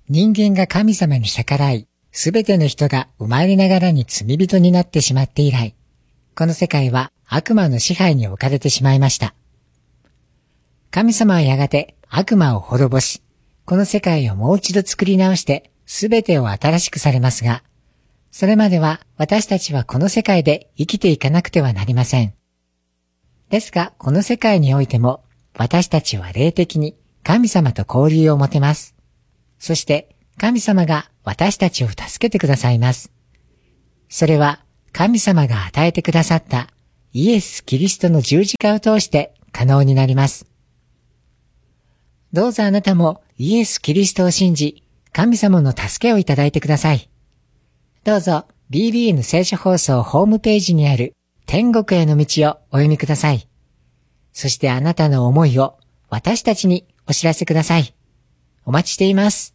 人間が神様に逆らい、すべての人が生まれながらに罪人になってしまって以来、この世界は悪魔の支配に置かれてしまいました。神様はやがて悪魔を滅ぼし、この世界をもう一度作り直してすべてを新しくされますが、それまでは私たちはこの世界で生きていかなくてはなりません。ですが、この世界においても私たちは霊的に神様と交流を持てます。そして神様が私たちを助けてくださいます。それは神様が与えてくださったイエス・キリストの十字架を通して可能になります。どうぞあなたもイエス・キリストを信じ、神様の助けをいただいてください。どうぞ BBN 聖書放送ホームページにある天国への道をお読みください。そしてあなたの思いを私たちにお知らせください。お待ちしています。